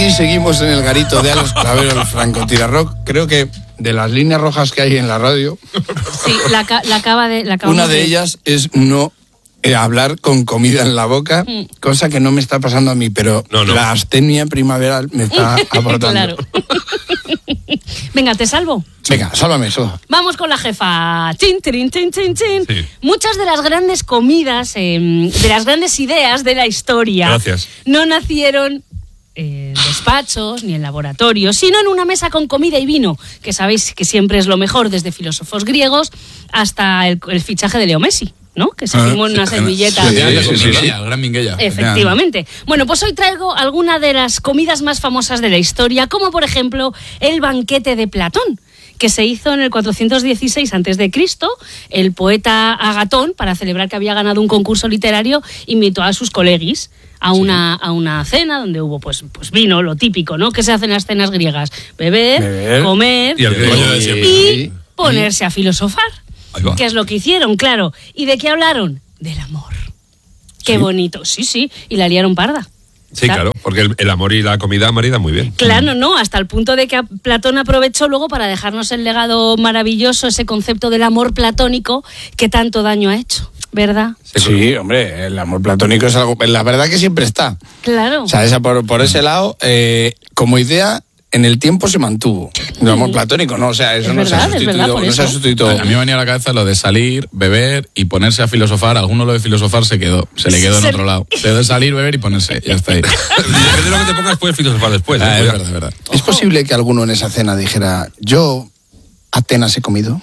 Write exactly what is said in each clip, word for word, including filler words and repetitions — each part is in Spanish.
aquí seguimos en el garito de Alex Clavero, el francotirarrock. Creo que de las líneas rojas que hay en la radio, sí, la, la acaba de... La una de ellas es no eh, hablar con comida en la boca, mm. cosa que no me está pasando a mí, pero no, no. la astenia primaveral me está aportando. Claro. Venga, ¿te salvo? Venga, sálvame eso. Vamos con la jefa. Chin, chin, chin, chin, chin. Sí. Muchas de las grandes comidas, eh, de las grandes ideas de la historia, Gracias. no nacieron en despachos ni en laboratorios, sino en una mesa con comida y vino, que sabéis que siempre es lo mejor, desde filósofos griegos hasta el, el fichaje de Leo Messi, ¿no? Que se firmó en una servilleta. Sí, sí, sí, sí, sí. El gran Minguella. Efectivamente. Bueno, pues hoy traigo alguna de las comidas más famosas de la historia, como por ejemplo el banquete de Platón, que se hizo en el cuatrocientos dieciséis antes de Cristo. El poeta Agatón, para celebrar que había ganado un concurso literario, invitó a sus colegis a una, sí. a una cena donde hubo pues, pues vino, lo típico, ¿no? ¿Qué se hace en las cenas griegas? Beber, Beber. comer y, el y, y ponerse a filosofar. ¿Qué es lo que hicieron? Claro. ¿Y de qué hablaron? Del amor. Qué ¿Sí? bonito. Sí, sí. Y la liaron parda. Sí, claro, porque el, el amor y la comida maridan muy bien. Claro, no, hasta el punto de que Platón aprovechó luego para dejarnos el legado maravilloso, ese concepto del amor platónico que tanto daño ha hecho, ¿verdad? Sí, hombre, el amor platónico es algo, la verdad que siempre está. Claro. O sea, esa, por, por ese lado, eh, como idea, en el tiempo se mantuvo. El amor platónico, no, o sea, eso es no, verdad, se ha sustituido, verdad, no se ha sustituido. A mí me venía a la cabeza lo de salir, beber y ponerse a filosofar. Alguno lo de filosofar se quedó, se le quedó en otro lado. Se de salir, beber y ponerse, ya está ahí. Depende de lo que te pongas, puedes filosofar después. Ah, ¿eh? es verdad, es verdad. ¿Es posible que alguno en esa cena dijera, yo Atenas he comido?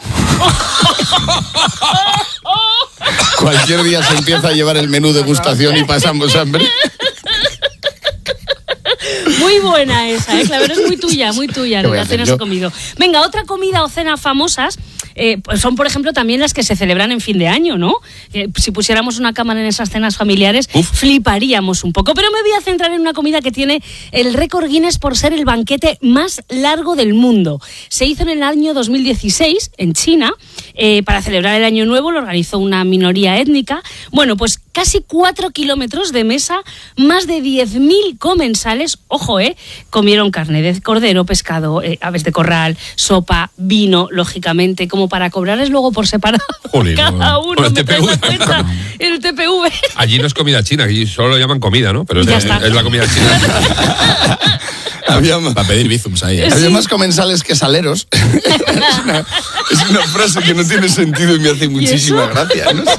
Cualquier día se empieza a llevar el menú degustación y pasamos hambre. Muy buena esa, ¿eh? Clavero, es muy tuya, muy tuya, la cena has comido. Venga, otra comida o cena famosas eh, pues son, por ejemplo, también las que se celebran en fin de año, ¿no? Eh, si pusiéramos una cámara en esas cenas familiares, Uf. fliparíamos un poco. Pero me voy a centrar en una comida que tiene el récord Guinness por ser el banquete más largo del mundo. Se hizo en el año dos mil dieciséis, en China, eh, para celebrar el Año Nuevo, lo organizó una minoría étnica. Bueno, pues casi cuatro kilómetros de mesa, más de diez mil comensales, ojo, eh, comieron carne de cordero, pescado, eh, aves de corral, sopa, vino, lógicamente, como para cobrarles luego por separado. Jolín, cada uno. Por el T P V. El T P V. Allí no es comida china, allí solo lo llaman comida, ¿no? Pero es, es, es la comida china. Había más, para pedir bizums ahí. ¿eh? Había más comensales que saleros. es, una, es una frase que no tiene sentido y me hace muchísima gracia. No sé.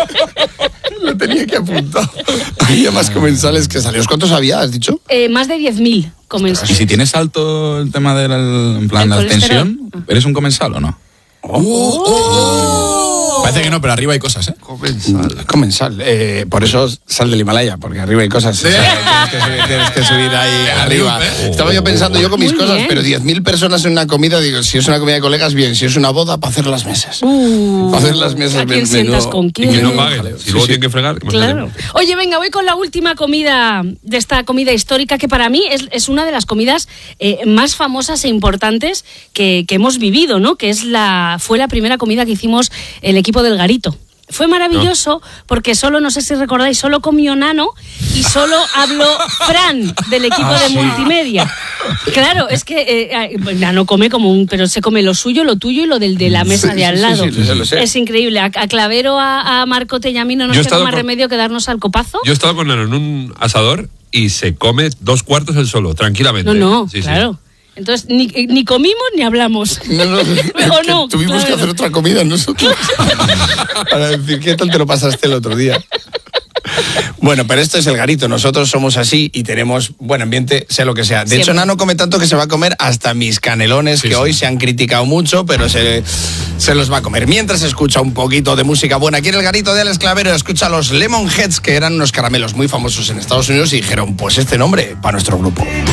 Lo tenía que apuntar. Había más comensales que saleros. ¿Cuántos había, has dicho? Eh, más de diez mil comensales. ¿Y si tienes alto el tema del en plan la tensión, eres un comensal o no? Oh, oh, oh. Parece que no, pero arriba hay cosas, ¿eh? Comensal. Comensal. Eh, por eso sal del Himalaya, porque arriba hay cosas. ¿Sí? O sea, tienes, que subir, tienes que subir ahí arriba. Oh, Estaba yo pensando, yo con mis Muy cosas, bien. pero diez mil personas en una comida, digo, si es una comida de colegas, bien. Si es una boda, para hacer las mesas. Uh, para hacer las mesas. ¿A quién sientas con quién? Y que no paguen. Si luego sí, tienen que fregar. Claro. Oye, venga, voy con la última comida de esta comida histórica, que para mí es, es una de las comidas eh, más famosas e importantes que, que hemos vivido, ¿no? Que es la, fue la primera comida que hicimos el equipo del Garito. Fue maravilloso no. porque solo, no sé si recordáis, solo comió Nano y solo habló Fran del equipo ah, de sí. multimedia. Claro, es que eh, Nano come como un... pero se come lo suyo, lo tuyo y lo del de la mesa sí, de al lado. Sí, sí, sí, lo sé. Es increíble. A, a Clavero, a, a Marcote y a mí no nos queda más con... remedio que darnos al copazo. Yo he estado con Nano en un asador y se come dos cuartos él solo, tranquilamente. No, no, sí, claro. Sí. Entonces, ni, ni comimos ni hablamos. No, no, ¿O no? Tuvimos claro. que hacer otra comida nosotros. Para decir, ¿qué tal te lo pasaste el otro día? Bueno, pero esto es el Garito. Nosotros somos así y tenemos buen ambiente, sea lo que sea. De Siempre. hecho, Nano come tanto que se va a comer hasta mis canelones, sí, que sí. hoy se han criticado mucho, pero se, se los va a comer. Mientras escucha un poquito de música buena. Aquí en el Garito de Alex Clavero escucha los Lemonheads, que eran unos caramelos muy famosos en Estados Unidos, y dijeron, pues este nombre para nuestro grupo.